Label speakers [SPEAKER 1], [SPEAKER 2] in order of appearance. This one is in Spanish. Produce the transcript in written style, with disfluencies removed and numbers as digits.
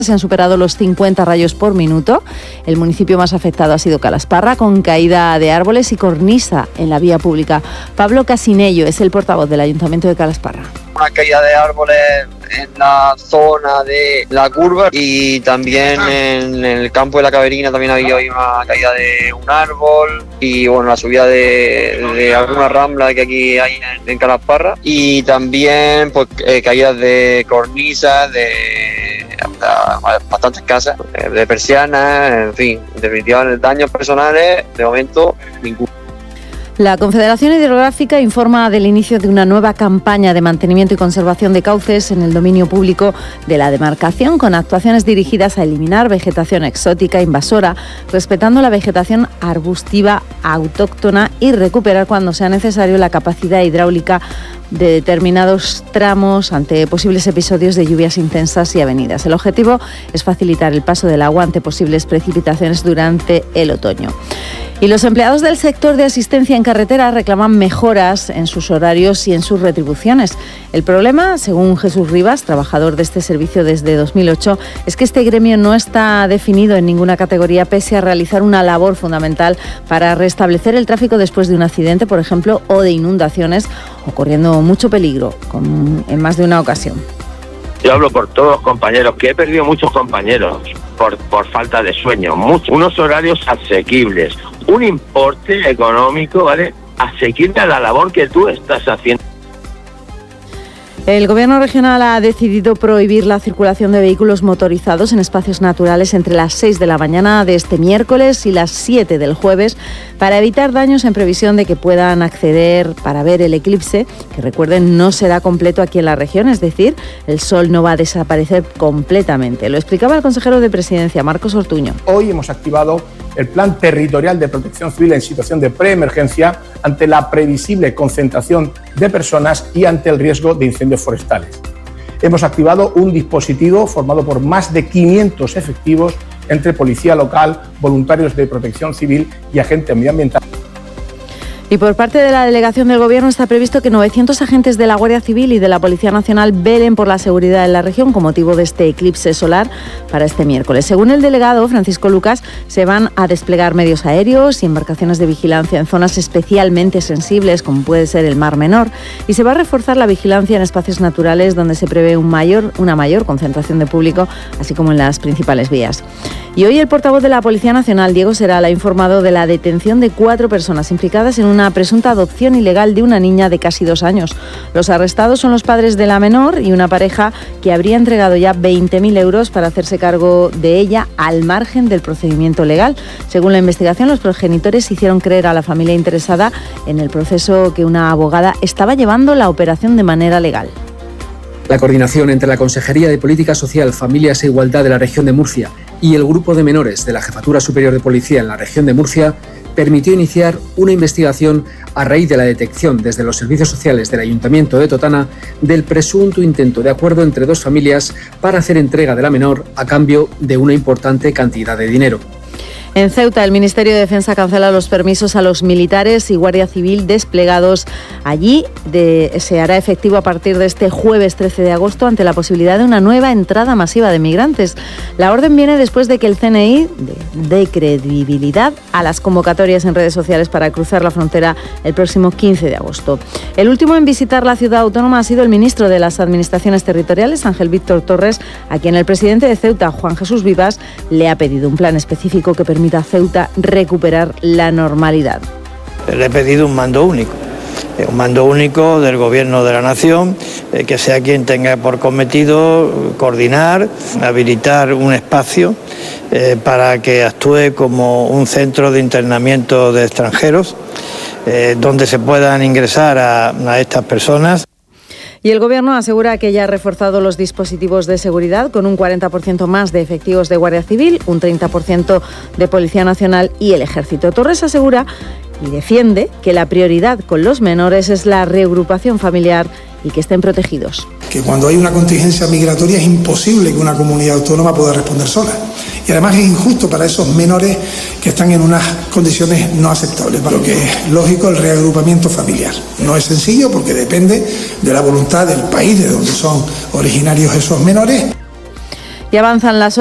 [SPEAKER 1] Se han superado los 50 rayos por minuto. El municipio más afectado ha sido Calasparra, con caída de árboles y cornisa en la vía pública. Pablo Casinello es el portavoz del Ayuntamiento de Calasparra.
[SPEAKER 2] Una caída de árboles en la zona de la curva y también en el campo de la Caverina también había una caída de un árbol y bueno, la subida de alguna rambla que aquí hay en Calasparra y también pues caídas de cornisas, de bastantes casas, de persianas, en fin, definitivamente daños personales, de momento ninguno.
[SPEAKER 1] La Confederación Hidrográfica informa del inicio de una nueva campaña de mantenimiento y conservación de cauces en el dominio público de la demarcación, con actuaciones dirigidas a eliminar vegetación exótica invasora, respetando la vegetación arbustiva autóctona y recuperar cuando sea necesario la capacidad hidráulica de determinados tramos ante posibles episodios de lluvias intensas y avenidas. El objetivo es facilitar el paso del agua ante posibles precipitaciones durante el otoño. Y los empleados del sector de asistencia en carretera reclaman mejoras en sus horarios y en sus retribuciones. El problema, según Jesús Rivas, trabajador de este servicio desde 2008, es que este gremio no está definido en ninguna categoría pese a realizar una labor fundamental para restablecer el tráfico después de un accidente, por ejemplo, o de inundaciones, ocurriendo mucho peligro en más de una ocasión.
[SPEAKER 3] Yo hablo por todos los compañeros, que he perdido muchos compañeros por falta de sueño, unos horarios asequibles, un importe económico, ¿vale?, asequible a la labor que tú estás haciendo.
[SPEAKER 1] El Gobierno regional ha decidido prohibir la circulación de vehículos motorizados en espacios naturales entre las 6 de la mañana de este miércoles y las 7 del jueves para evitar daños en previsión de que puedan acceder para ver el eclipse, que recuerden no será completo aquí en la región, es decir, el sol no va a desaparecer completamente. Lo explicaba el consejero de Presidencia, Marcos Ortuño.
[SPEAKER 4] Hoy hemos activado el Plan Territorial de Protección Civil en situación de preemergencia ante la previsible concentración de personas y ante el riesgo de incendios forestales. Hemos activado un dispositivo formado por más de 500 efectivos entre policía local, voluntarios de protección civil y agentes medioambientales.
[SPEAKER 1] Y por parte de la delegación del Gobierno está previsto que 900 agentes de la Guardia Civil y de la Policía Nacional velen por la seguridad en la región con motivo de este eclipse solar para este miércoles. Según el delegado Francisco Lucas, se van a desplegar medios aéreos y embarcaciones de vigilancia en zonas especialmente sensibles, como puede ser el Mar Menor, y se va a reforzar la vigilancia en espacios naturales donde se prevé una mayor concentración de público, así como en las principales vías. Y hoy el portavoz de la Policía Nacional, Diego Seral, ha informado de la detención de 4 personas implicadas en una presunta adopción ilegal de una niña de casi 2 años. Los arrestados son los padres de la menor y una pareja que habría entregado ya 20.000 euros para hacerse cargo de ella al margen del procedimiento legal. Según la investigación, los progenitores hicieron creer a la familia interesada en el proceso que una abogada estaba llevando la operación de manera legal.
[SPEAKER 5] La coordinación entre la Consejería de Política Social, Familias e Igualdad de la región de Murcia y el Grupo de Menores de la Jefatura Superior de Policía en la región de Murcia permitió iniciar una investigación a raíz de la detección desde los servicios sociales del Ayuntamiento de Totana del presunto intento de acuerdo entre 2 familias para hacer entrega de la menor a cambio de una importante cantidad de dinero.
[SPEAKER 1] En Ceuta, el Ministerio de Defensa cancela los permisos a los militares y Guardia Civil desplegados allí. Se hará efectivo a partir de este jueves 13 de agosto ante la posibilidad de una nueva entrada masiva de migrantes. La orden viene después de que el CNI dé credibilidad a las convocatorias en redes sociales para cruzar la frontera el próximo 15 de agosto. El último en visitar la ciudad autónoma ha sido el ministro de las Administraciones Territoriales, Ángel Víctor Torres, a quien el presidente de Ceuta, Juan Jesús Vivas, le ha pedido un plan específico que permita a Ceuta recuperar la normalidad.
[SPEAKER 6] Le he pedido un mando único del Gobierno de la Nación, que sea quien tenga por cometido coordinar, habilitar un espacio para que actúe como un centro de internamiento de extranjeros, donde se puedan ingresar a estas personas.
[SPEAKER 1] Y el Gobierno asegura que ya ha reforzado los dispositivos de seguridad con un 40% más de efectivos de Guardia Civil, un 30% de Policía Nacional y el Ejército. Torres asegura y defiende que la prioridad con los menores es la reagrupación familiar y que estén protegidos.
[SPEAKER 7] Que cuando hay una contingencia migratoria es imposible que una comunidad autónoma pueda responder sola. Y además es injusto para esos menores que están en unas condiciones no aceptables. Para lo que es lógico, el reagrupamiento familiar. No es sencillo porque depende de la voluntad del país de donde son originarios esos menores.
[SPEAKER 1] Y avanzan las